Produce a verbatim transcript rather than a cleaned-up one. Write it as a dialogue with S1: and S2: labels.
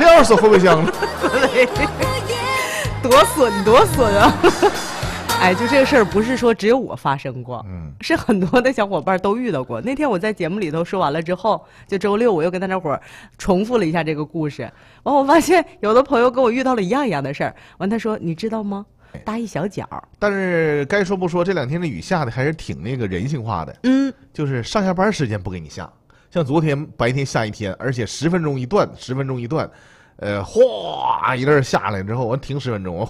S1: 谁要是锁后备箱呢？
S2: 多损多损啊！哎，就这个事儿不是说只有我发生过，嗯，是很多的小伙伴都遇到过。那天我在节目里头说完了之后，就周六我又跟大家伙儿重复了一下这个故事。完，我发现有的朋友跟我遇到了一样一样的事儿。完，他说：“你知道吗？搭一小角。”
S1: 但是该说不说，这两天的雨下的还是挺那个人性化的。
S2: 嗯，
S1: 就是上下班时间不给你下，像昨天白天下一天，而且十分钟一段，十分钟一段，呃，哗一阵下来之后，我停十分钟，我